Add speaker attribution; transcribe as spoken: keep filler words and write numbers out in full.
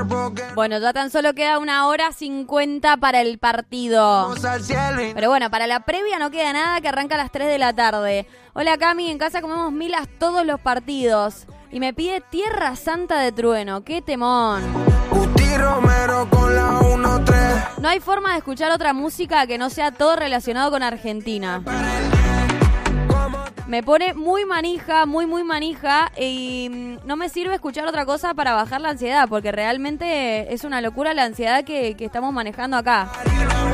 Speaker 1: Bueno, ya tan solo queda una hora cincuenta para el partido. Pero bueno, para la previa no queda nada, que arranca a las tres de la tarde. Hola Cami, en casa comemos milas todos los partidos. Y me pide Tierra Santa de Trueno. ¡Qué temón! No hay forma de escuchar otra música que no sea todo relacionado con Argentina. Me pone muy manija, muy, muy manija, y no me sirve escuchar otra cosa para bajar la ansiedad, porque realmente es una locura la ansiedad que, que estamos manejando acá.